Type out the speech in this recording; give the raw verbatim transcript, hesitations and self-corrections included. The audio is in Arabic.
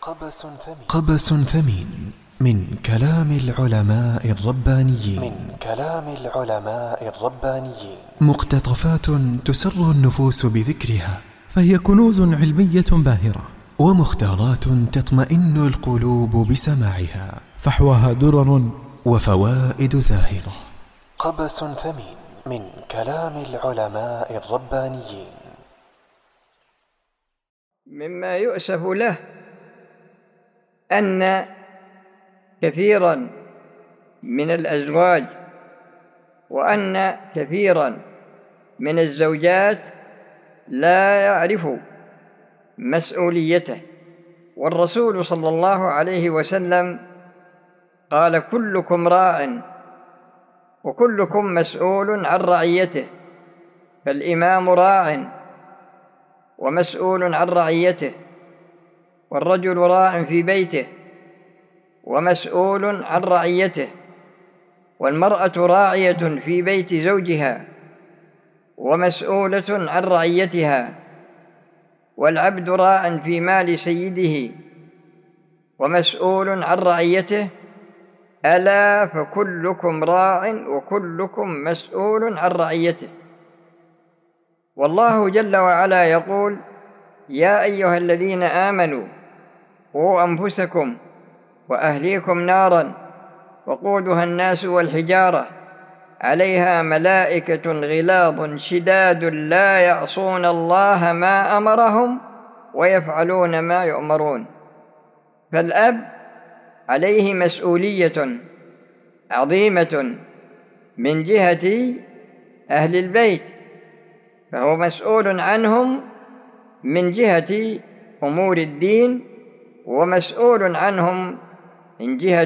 قبس ثمين, قبس ثمين من كلام العلماء الربانيين من كلام العلماء الربانيين مقتطفات تسر النفوس بذكرها، فهي كنوز علمية باهرة، ومختارات تطمئن القلوب بسماعها، فحواها درر وفوائد زاهرة. قبس ثمين من كلام العلماء الربانيين. مما يؤسف له أن كثيرا من الأزواج وأن كثيرا من الزوجات لا يعرف مسؤوليته، والرسول صلى الله عليه وسلم قال: كلكم راع وكلكم مسؤول عن رعيته، فالإمام راع ومسؤول عن رعيته، والرجل راع في بيته ومسؤول عن رعيته، والمرأة راعية في بيت زوجها ومسؤولة عن رعيتها، والعبد راع في مال سيده ومسؤول عن رعيته. ألا فكلكم راع وكلكم مسؤول عن رعيته. والله جل وعلا يقول: يا أيها الذين آمنوا قوا أنفسكم وأهليكم نارا وقودها الناس والحجارة عليها ملائكة غلاظ شداد لا يعصون الله ما أمرهم ويفعلون ما يؤمرون. فالأب عليه مسؤولية عظيمة من جهة أهل البيت، فهو مسؤول عنهم من جهة أمور الدين، ومسؤول عنهم من جهة